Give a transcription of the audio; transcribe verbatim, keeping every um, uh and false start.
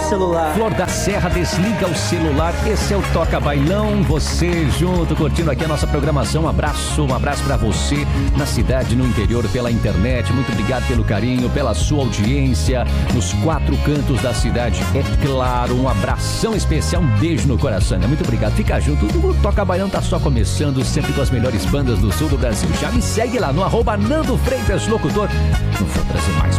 celular. Flor da Serra, desliga o celular. Esse é o Toca Bailão. Você junto, curtindo aqui a nossa programação. Um abraço, um abraço pra você na cidade, no interior, pela internet. Muito obrigado pelo carinho, pela sua audiência nos quatro cantos da cidade. É claro, um abração especial, um beijo no coração. Muito obrigado. Fica junto. O Toca Bailão tá só começando, sempre com as melhores bandas do sul do Brasil. Já me segue lá no arroba Nando Freitas Locutor. Não vou trazer mais